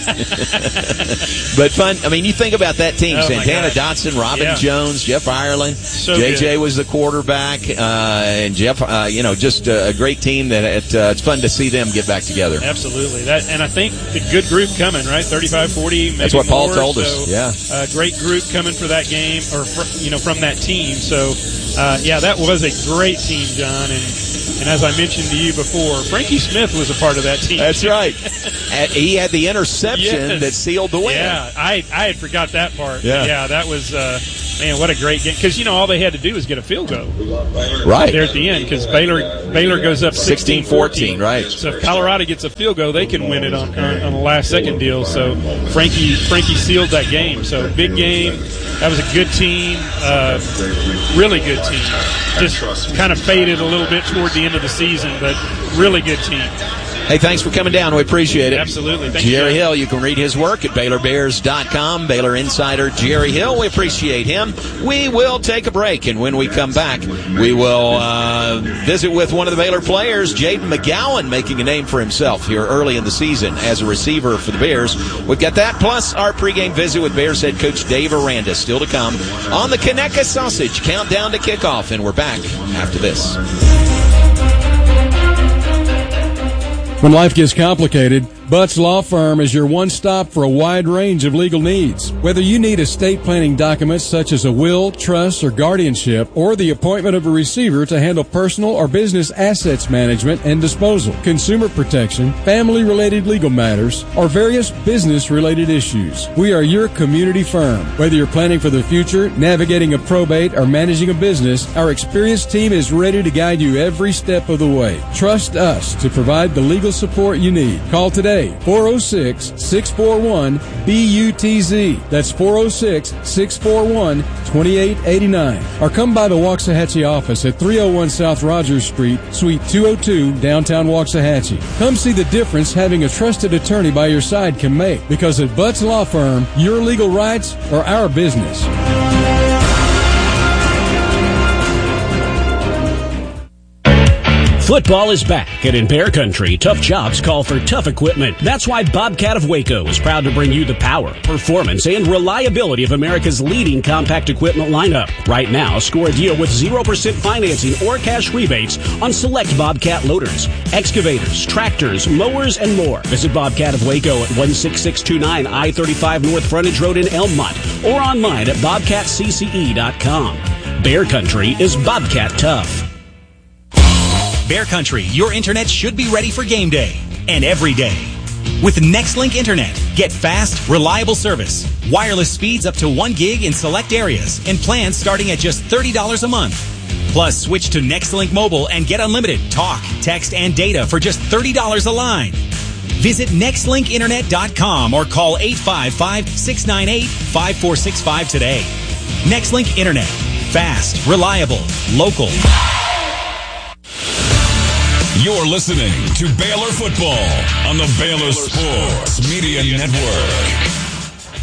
But fun. I mean, you think about that team: oh Santana Dotson, Robin yeah. Jones, Jeff Ireland, so J J good. was the quarterback, uh, and Jeff. Uh, you know, just a, a great team. That it, uh, it's fun to see them get back together. Absolutely. That, and I think the good group coming, right? thirty-five forty, maybe That's what Paul more, told so, us. Yeah, a great group coming for that game, or for, you know, from that team. So, uh, yeah, that was a great team, John. And and as I mentioned to you before, Frankie Smith was a part of that team. That's right. He had the interception yes. that sealed the win. Yeah, I I had forgot that part. Yeah, yeah, that was. Uh, Man, what a great game! Because you know all they had to do was get a field goal, right there at the end. Because Baylor Baylor goes up sixteen fourteen, right? So if Colorado gets a field goal, they can win it on on, on the last second deal. So Frankie Frankie sealed that game. So big game. That was a good team, uh, really good team. Just kind of faded a little bit toward the end of the season, but really good team. Hey, thanks for coming down. We appreciate it. Absolutely. Thank Jerry you. Hill, you can read his work at Baylor Bears dot com. Baylor insider Jerry Hill. We appreciate him. We will take a break, and when we come back, we will uh, visit with one of the Baylor players, Jaden McGowan, making a name for himself here early in the season as a receiver for the Bears. We've got that, plus our pregame visit with Bears head coach Dave Aranda still to come on the Conecuh Sausage Countdown to Kickoff, and we're back after this. When life gets complicated, Butts Law Firm is your one-stop for a wide range of legal needs. Whether you need estate planning documents such as a will, trust, or guardianship, or the appointment of a receiver to handle personal or business assets management and disposal, consumer protection, family-related legal matters, or various business-related issues, we are your community firm. Whether you're planning for the future, navigating a probate, or managing a business, our experienced team is ready to guide you every step of the way. Trust us to provide the legal support you need. Call today. four oh six, six four one, B U T Z. That's four oh six, six four one, two eight eight nine. Or come by the Waxahachie office at three oh one South Rogers Street, Suite two oh two, downtown Waxahachie. Come see the difference having a trusted attorney by your side can make. Because at Butts Law Firm, your legal rights are our business. Football is back, and in Bear Country, tough jobs call for tough equipment. That's why Bobcat of Waco is proud to bring you the power, performance, and reliability of America's leading compact equipment lineup. Right now, score a deal with zero percent financing or cash rebates on select Bobcat loaders, excavators, tractors, mowers, and more. Visit Bobcat of Waco at one six six two nine I thirty-five North Frontage Road in Elmont or online at bobcat c c e dot com. Bear Country is Bobcat tough. Bear Country, your internet should be ready for game day and every day. With Nextlink Internet, get fast, reliable service, wireless speeds up to one gig in select areas, and plans starting at just thirty dollars a month. Plus, switch to Nextlink Mobile and get unlimited talk, text, and data for just thirty dollars a line. Visit nextlink internet dot com or call eight five five, six nine eight, five four six five today. Nextlink Internet. Fast, reliable, local. You're listening to Baylor Football on the Baylor Sports Media Network.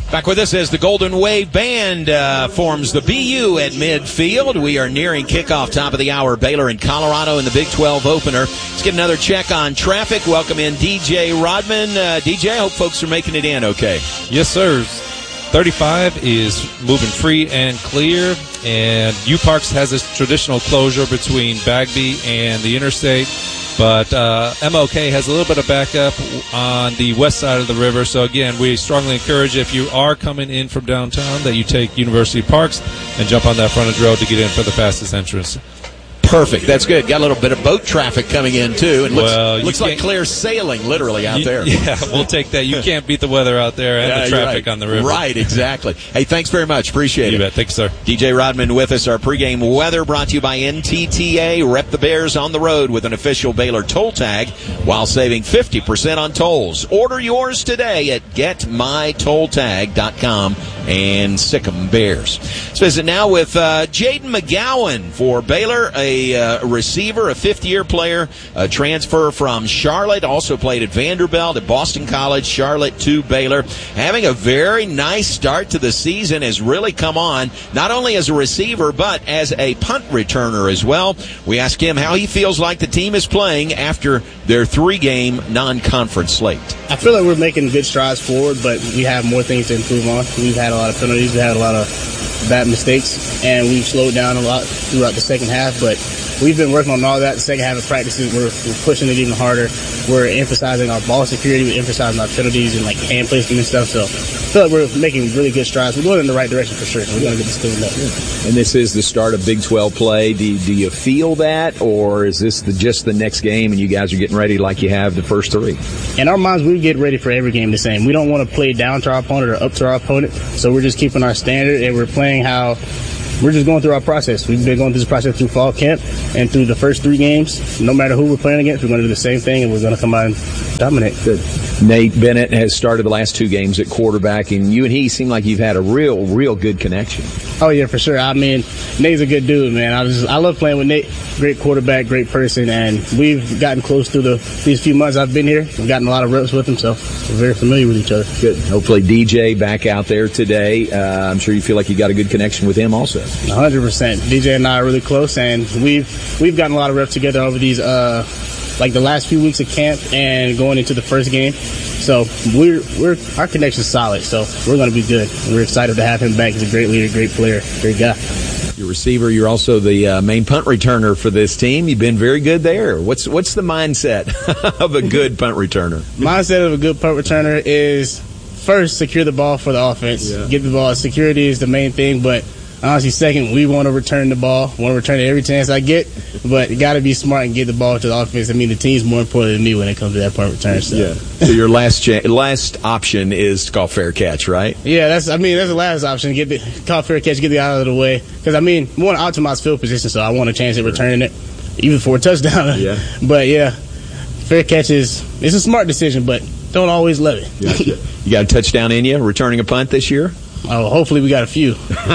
Back with us as the Golden Wave Band uh, forms the B U at midfield. We are nearing kickoff, top of the hour. Baylor and Colorado in the Big twelve opener. Let's get another check on traffic. Welcome in D J Rodman. Uh, D J, I hope folks are making it in okay. Yes, sir. thirty-five is moving free and clear, and U-Parks has its traditional closure between Bagby and the interstate. But uh, M L K has a little bit of backup on the west side of the river. So, again, we strongly encourage if you are coming in from downtown that you take University Parks and jump on that frontage road to get in for the fastest entrance. Perfect. That's good. Got a little bit of boat traffic coming in, too. It looks, well, looks like clear sailing, literally, out you, there. Yeah, we'll take that. You can't beat the weather out there and yeah, the traffic right. on the river. Right, exactly. Hey, thanks very much. Appreciate you it. You bet. Thanks, sir. D J Rodman with us. Our pregame weather brought to you by N T T A. Rep the Bears on the road with an official Baylor toll tag while saving fifty percent on tolls. Order yours today at get my toll tag dot com and sic 'em Bears. Let's visit now with uh, Jaden McGowan for Baylor, a uh, receiver, a fifth-year player, a transfer from Charlotte, also played at Vanderbilt, at Boston College, Charlotte to Baylor. Having a very nice start to the season, has really come on, not only as a receiver, but as a punt returner as well. We asked him how he feels like the team is playing after their three-game non-conference slate. I feel like we're making good strides forward, but we have more things to improve on. We've had a lot of penalties, we've had a lot of bad mistakes, and we've slowed down a lot throughout the second half, but we've been working on all that. The second half of practices, we're, we're pushing it even harder. We're emphasizing our ball security, we're emphasizing our penalties and like hand placement and stuff, so I feel like we're making really good strides. We're going in the right direction for sure. We're going to get this cleaned up. And this is the start of Big twelve play. Do, do you feel that, or is this the, just the next game and you guys are getting ready like you have the first three? In our minds, we get ready for every game the same. We don't want to play down to our opponent or up to our opponent, so we're just keeping our standard and we're playing how we're just going through our process. We've been going through this process through fall camp and through the first three games. No matter who we're playing against, we're going to do the same thing, and we're going to come out and dominate. Good. Nate Bennett has started the last two games at quarterback, and you and he seem like you've had a real, real good connection. Oh, yeah, for sure. I mean, Nate's a good dude, man. I just, I love playing with Nate. Great quarterback, great person, and we've gotten close through the these few months I've been here. We've gotten a lot of reps with him, so we're very familiar with each other. Good. Hopefully D J back out there today. Uh, I'm sure you feel like you got a good connection with him also. one hundred percent. D J and I are really close, and we've we've gotten a lot of reps together over these uh like the last few weeks of camp and going into the first game. So we're we're our connection's solid. So we're going to be good. We're excited to have him back. He's a great leader, great player, great guy. Your receiver, you're also the uh, main punt returner for this team. You've been very good there. What's what's the mindset of a good punt returner? Mindset of a good punt returner is first secure the ball for the offense. Yeah. Get the ball. Security is the main thing, but honestly, second, we want to return the ball. Want to return it every chance I get, but you got to be smart and get the ball to the offense. I mean, the team's more important than me when it comes to that punt return. So. Yeah. So your last cha- last option is to call fair catch, right? Yeah, that's. I mean, that's the last option. Get the call fair catch, get the out of the way. Because I mean, we want to optimize field position, so I want a chance at returning it, even for a touchdown. Yeah. But yeah, fair catch is it's a smart decision, but don't always love it. Gotcha. You got a touchdown in you returning a punt this year? Oh, hopefully we got a few.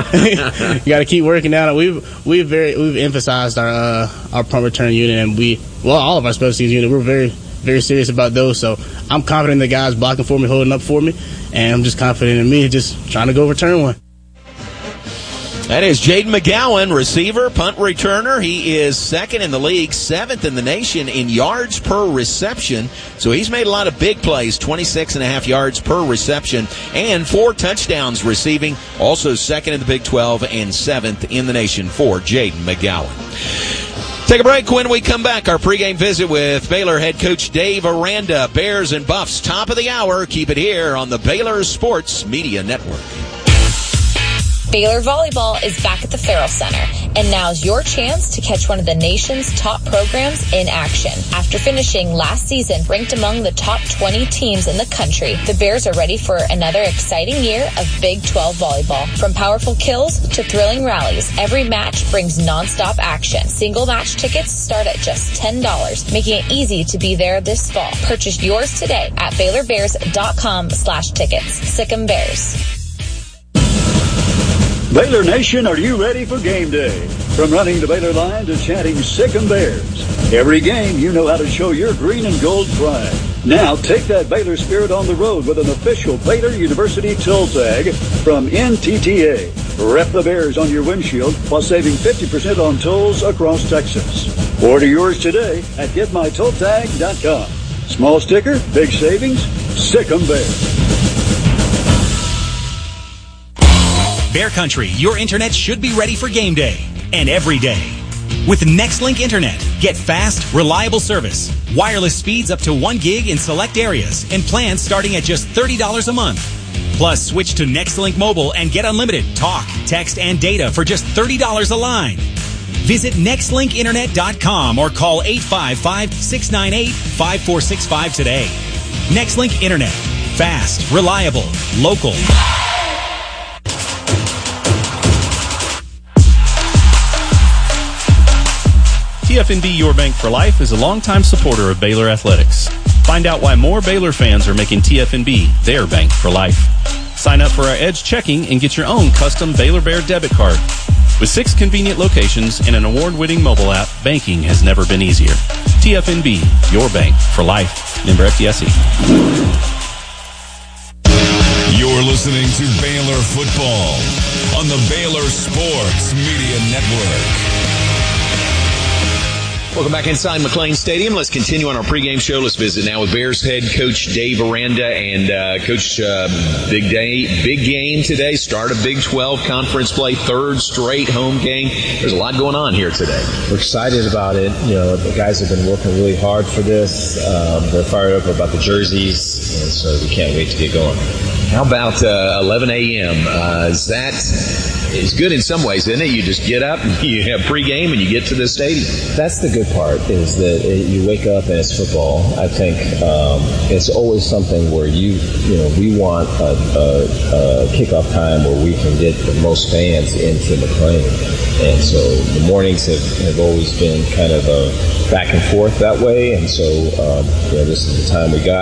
You got to keep working down it. We've we've very we've emphasized our uh, our punt return unit, and we well all of our special teams unit. We're very very serious about those. So I'm confident the guys blocking for me, holding up for me, and I'm just confident in me, just trying to go return one. That is Jaden McGowan, receiver, punt returner. He is second in the league, seventh in the nation in yards per reception. So he's made a lot of big plays, twenty-six and a half yards per reception, and four touchdowns receiving. Also second in the Big twelve and seventh in the nation for Jaden McGowan. Take a break. When we come back, our pregame visit with Baylor head coach Dave Aranda. Bears and Buffs, top of the hour. Keep it here on the Baylor Sports Media Network. Baylor Volleyball is back at the Farrell Center, and now's your chance to catch one of the nation's top programs in action. After finishing last season ranked among the top twenty teams in the country, the Bears are ready for another exciting year of Big twelve volleyball. From powerful kills to thrilling rallies, every match brings nonstop action. Single match tickets start at just ten dollars, making it easy to be there this fall. Purchase yours today at Baylor Bears dot com slash tickets. Sic 'em Bears. Baylor Nation, are you ready for game day? From running the Baylor line to chanting Sic 'em Bears. Every game, you know how to show your green and gold pride. Now take that Baylor spirit on the road with an official Baylor University toll tag from N T T A. Rep the Bears on your windshield while saving fifty percent on tolls across Texas. Order yours today at get my toll tag dot com. Small sticker, big savings, sick 'em Bears. Bear Country, your internet should be ready for game day and every day. With Nextlink Internet, get fast, reliable service, wireless speeds up to one gig in select areas, and plans starting at just thirty dollars a month. Plus, switch to Nextlink Mobile and get unlimited talk, text, and data for just thirty dollars a line. Visit nextlink internet dot com or call eight five five, six nine eight, five four six five today. Nextlink Internet. Fast, reliable, local. T F N B Your Bank for Life is a longtime supporter of Baylor Athletics. Find out why more Baylor fans are making T F N B their bank for life. Sign up for our Edge checking and get your own custom Baylor Bear debit card. With six convenient locations and an award-winning mobile app, banking has never been easier. T F N B, your bank for life. Member F D I C. You're listening to Baylor Football on the Baylor Sports Media Network. Welcome back inside McLean Stadium. Let's continue on our pregame show. Let's visit now with Bears head coach Dave Aranda. And uh, Coach, uh, big day, big game today. Start of Big twelve conference play, third straight home game. There's a lot going on here today. We're excited about it. You know, the guys have been working really hard for this. Um, they're fired up about the jerseys, and so we can't wait to get going. How about uh, eleven a.m.? Uh, is that is good in some ways, isn't it? You just get up, you have pregame, and you get to the stadium. That's the good part, is that it, you wake up and it's football. I think um, it's always something where you, you know, we want a, a, a kickoff time where we can get the most fans into McLean. And so the mornings have, have always been kind of a back and forth that way. And so, um, you know, this is the time we got.